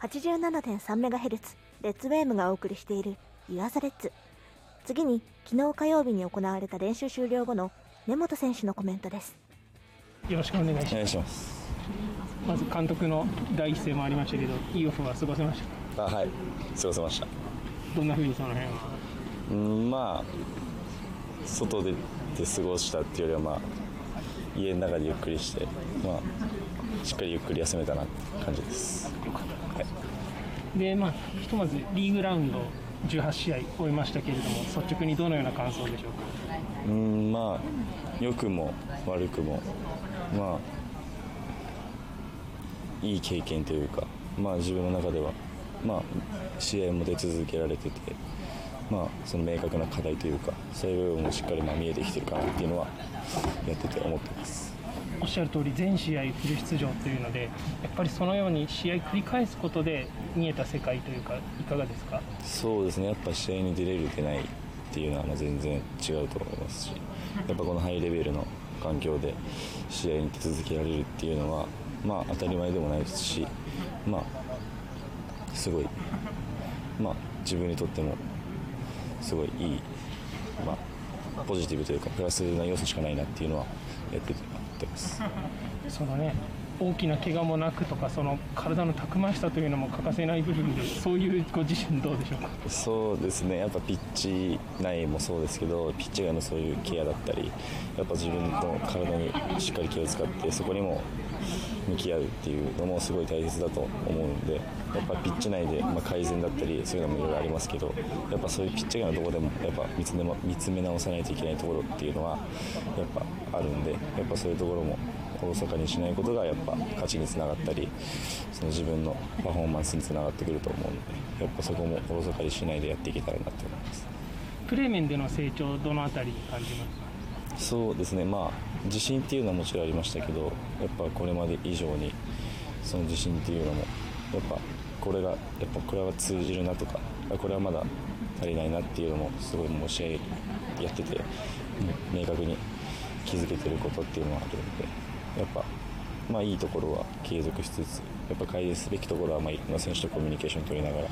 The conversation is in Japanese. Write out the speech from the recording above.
87.3MHz レッツウェームがお送りしているユアザレッツ。次に昨日火曜日に行われた練習終了後の根本選手のコメントです。 よろしくお願いします。 お願いします。 まず監督の第一声もありましたけど、いいオフは過ごせましたか？ はい、過ごせました。 どんな風にその辺は？ まあ外で過ごしたっていうよりは、家の中でゆっくりして、しっかりゆっくり休めたなって感じです。はい、 で、ひとまずリーグラウンド18試合終えましたけれども、率直にどのような感想でしょうか？ 良くも悪くも、いい経験というか、自分の中では、試合も出続けられてて、その明確な課題というか、そういう部分もしっかり見えてきてるかなっていうのはやってて思ってます。 おっしゃる通り全試合フル出場というので、やっぱりそのように試合繰り返すことで見えた世界というか、いかがですか？ そうですね、やっぱ試合に出れる出ないっていうのは全然違うと思いますし、やっぱこのハイレベルの環境で試合に出続けられるっていうのは、当たり前でもないですし、すごい、自分にとってもすごいいい、ポジティブというかプラスな要素しかないなっていうのはやってます。 そのね、大きな怪我もなくとか、その体のたくましさというのも欠かせない部分で、そういうご自身どうでしょうか？ そうですね、やっぱピッチ内もそうですけど、ピッチ外のそういうケアだったり、やっぱ自分の体にしっかり気を使ってそこにも向き合うっていうのもすごい大切だと思うんで、やっぱピッチ内で改善だったりそういうのもいろいろありますけど、やっぱそういうピッチ外のところでもやっぱ見つめ直さないといけないところっていうのはやっぱあるんで、やっぱそういうところもおろそかにしないことがやっぱ勝ちにつながったり、その自分のパフォーマンスにつながってくると思うので、やっぱそこもおろそかにしないでやっていけたらなと思います。 プレー面での成長、どのあたりに感じますか？ そうですね、自信っていうのはもちろんありましたけど、やっぱこれまで以上にその自信っていうのもやっぱこれは通じるなとか、これはまだ足りないなっていうのもすごいもう試合やってて明確に気づけてることっていうのはあるので、やっぱいいところは継続しつつ、やっぱ改善すべきところはいろんな選手とコミュニケーション取りながら